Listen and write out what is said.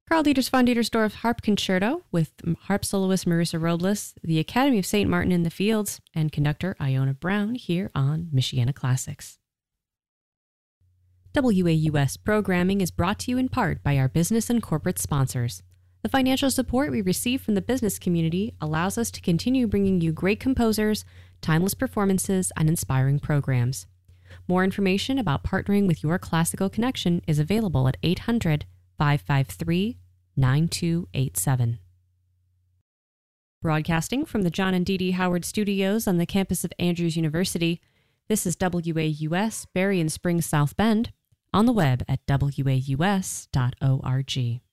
Carl Dieters von Dietersdorf Harp Concerto with harp soloist Marissa Robles, the Academy of St. Martin in the Fields, and conductor Iona Brown here on Michiana Classics. WAUS programming is brought to you in part by our business and corporate sponsors. The financial support we receive from the business community allows us to continue bringing you great composers, timeless performances, and inspiring programs. More information about partnering with your classical connection is available at 800-553-9287. Broadcasting from the John and Dee Dee Howard Studios on the campus of Andrews University, this is WAUS, Berry and Springs, South Bend, on the web at waus.org.